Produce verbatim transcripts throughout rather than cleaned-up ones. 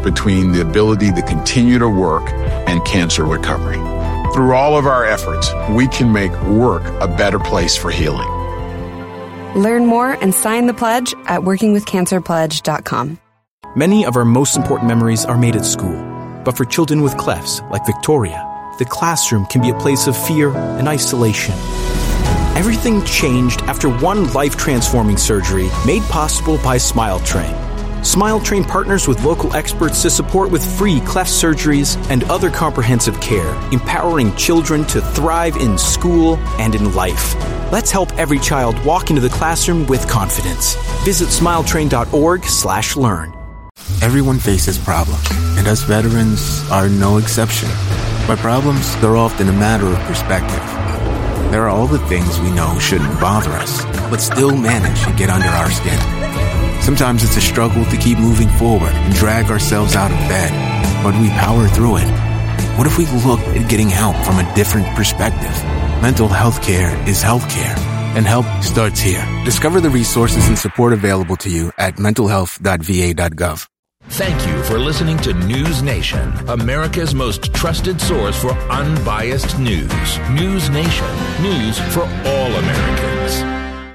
between the ability to continue to work and cancer recovery. Through all of our efforts, we can make work a better place for healing. Learn more and sign the pledge at working with cancer pledge dot com. Many of our most important memories are made at school. But for children with clefts, like Victoria, the classroom can be a place of fear and isolation. Everything changed after one life-transforming surgery made possible by SmileTrain. SmileTrain partners with local experts to support with free cleft surgeries and other comprehensive care, empowering children to thrive in school and in life. Let's help every child walk into the classroom with confidence. Visit smiletrain.org slash learn. Everyone faces problems, and us veterans are no exception. But problems, they're often a matter of perspective. There are all the things we know shouldn't bother us, but still manage to get under our skin. Sometimes it's a struggle to keep moving forward and drag ourselves out of bed, but we power through it. What if we looked at getting help from a different perspective? Mental health care is health care, and help starts here. Discover the resources and support available to you at mental health dot v a dot gov. Thank you for listening to News Nation, America's most trusted source for unbiased news. News Nation, news for all Americans.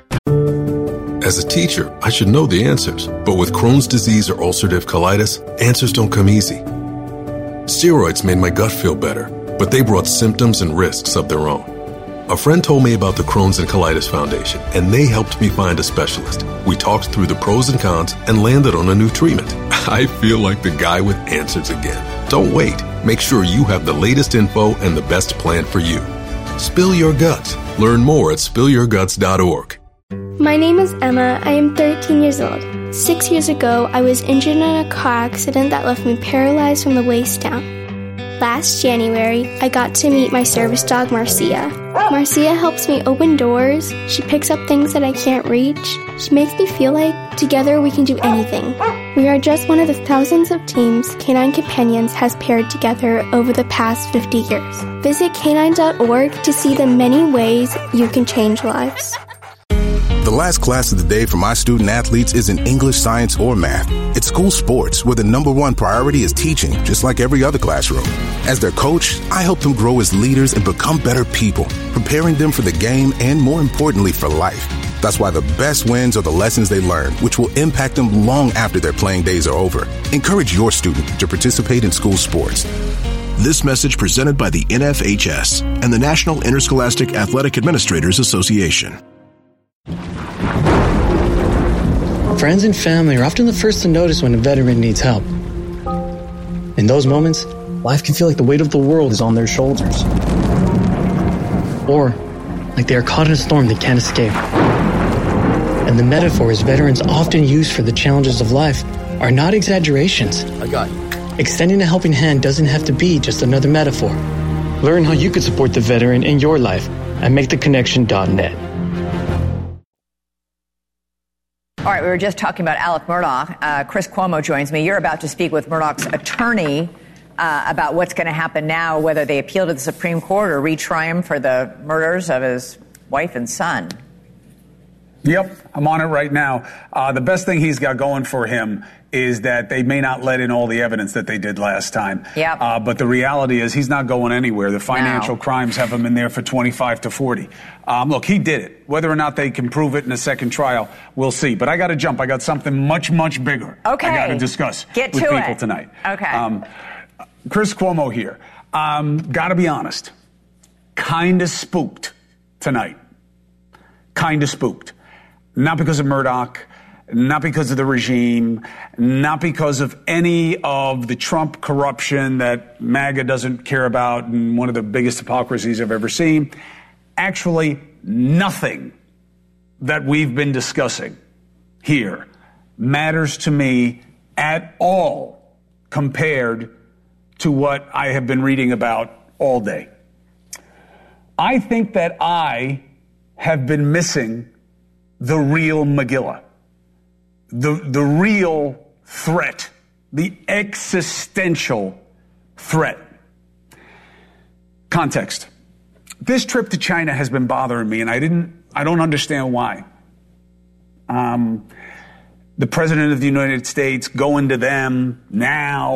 As a teacher, I should know the answers, but with Crohn's disease or ulcerative colitis, answers don't come easy. Steroids made my gut feel better, but they brought symptoms and risks of their own. A friend told me about the Crohn's and Colitis Foundation, and they helped me find a specialist. We talked through the pros and cons and landed on a new treatment. I feel like the guy with answers again. Don't wait. Make sure you have the latest info and the best plan for you. Spill your guts. Learn more at spill your guts dot org. My name is Emma. I am thirteen years old. Six years ago, I was injured in a car accident that left me paralyzed from the waist down. Last January, I got to meet my service dog, Marcia. Marcia helps me open doors. She picks up things that I can't reach. She makes me feel like together we can do anything. We are just one of the thousands of teams Canine Companions has paired together over the past fifty years. Visit canine dot org to see the many ways you can change lives. The last class of the day for my student athletes isn't English, science, or math. It's school sports, where the number one priority is teaching, just like every other classroom. As their coach, I help them grow as leaders and become better people, preparing them for the game and, more importantly, for life. That's why the best wins are the lessons they learn, which will impact them long after their playing days are over. Encourage your student to participate in school sports. This message presented by the N F H S and the National Interscholastic Athletic Administrators Association. Friends and family are often the first to notice when a veteran needs help. In those moments, life can feel like the weight of the world is on their shoulders. Or like they are caught in a storm they can't escape. And the metaphors veterans often use for the challenges of life are not exaggerations. I got you. Extending a helping hand doesn't have to be just another metaphor. Learn how you could support the veteran in your life at make the connection dot net. All right, we were just talking about Alec Murdaugh. Uh, Chris Cuomo joins me. You're about to speak with Murdaugh's attorney uh, about what's going to happen now, whether they appeal to the Supreme Court or retry him for the murders of his wife and son. Yep, I'm on it right now. Uh, the best thing he's got going for him is that they may not let in all the evidence that they did last time. Yep. Uh, but the reality is he's not going anywhere. The financial no. crimes have him in there for twenty-five to forty. Um, look, he did it. Whether or not they can prove it in a second trial, we'll see. But I got to jump. I got something much, much bigger okay. I got to discuss Get with to people it. tonight. Okay. Um, Chris Cuomo here. Um, got to be honest. Kind of spooked tonight. Kind of spooked. Not because of Murdaugh, not because of the regime, not because of any of the Trump corruption that MAGA doesn't care about and one of the biggest hypocrisies I've ever seen. Actually, nothing that we've been discussing here matters to me at all compared to what I have been reading about all day. I think that I have been missing the real Megillah, the, the real threat, the existential threat. Context. This trip to China has been bothering me, and I didn't, I don't understand why. Um, the President of the United States going to them now